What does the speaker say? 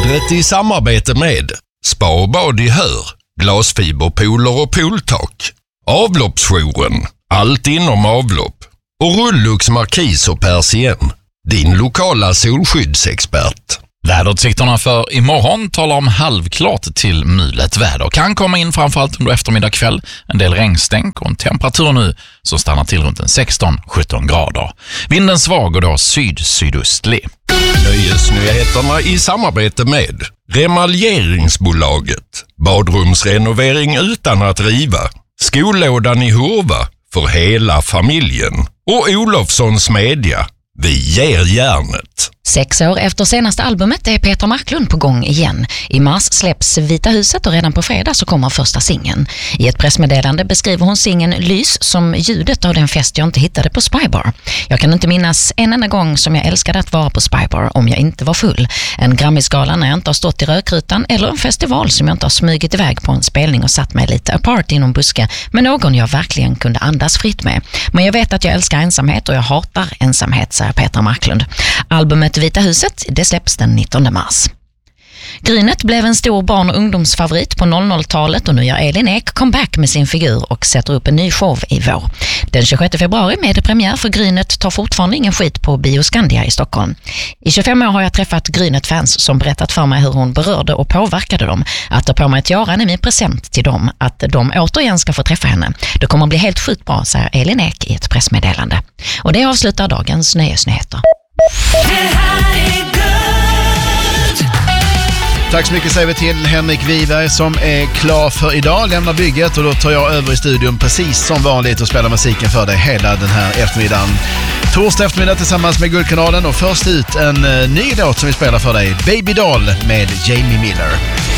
Vädret i samarbete med Spa och bad i Hör, glasfiberpooler och pooltak, Avloppsjouren, allt inom avlopp och Rullux Markis och Persien, din lokala solskyddsexpert. Väderutsikterna för imorgon talar om halvklart till mulet väder. Kan komma in framförallt under eftermiddag kväll. En del regnstänk och en temperatur nu som stannar till runt 16-17 grader. Vinden svag och då sydöstlig. Nöjesnyheterna i samarbete med Remaljeringsbolaget, badrumsrenovering utan att riva, Skollådan i Hurva för hela familjen och Olofssons Media. Vi ger järnet. 6 år efter senaste albumet är Petra Marklund på gång igen. I mars släpps Vita huset och redan på fredag så kommer första singeln. I ett pressmeddelande beskriver hon singeln Lys som ljudet av den fest jag inte hittade på Spybar. Jag kan inte minnas en enda gång som jag älskade att vara på Spybar om jag inte var full. En Grammisgala när jag inte har stått i rökrutan eller en festival som jag inte har smugit iväg på en spelning och satt mig lite apart i någon buske med någon jag verkligen kunde andas fritt med. Men jag vet att jag älskar ensamhet och jag hatar ensamhet, säger Petra Marklund. Albumet Vita huset, det släpps den 19 mars. Grynet blev en stor barn- och ungdomsfavorit på 00-talet och nu gör Elin Ek comeback med sin figur och sätter upp en ny show i vår. Den 26 februari med det premiär för Grynet tar fortfarande ingen skit på Bioskandia i Stockholm. I 25 år har jag träffat Grynet-fans som berättat för mig hur hon berörde och påverkade dem. Att ta på mig ett göran är min present till dem, att de återigen ska få träffa henne. Det kommer att bli helt sjukt bra, säger Elin Ek i ett pressmeddelande. Och det avslutar dagens nöjesnyheter. Tack så mycket säger vi till Henrik Wiberg som är klar för idag. Lämnar bygget och då tar jag över i studion precis som vanligt och spelar musiken för dig hela den här eftermiddagen. Torsdag eftermiddag tillsammans med Guldkanalen och först ut en ny låt som vi spelar för dig. Baby Doll med Jamie Miller.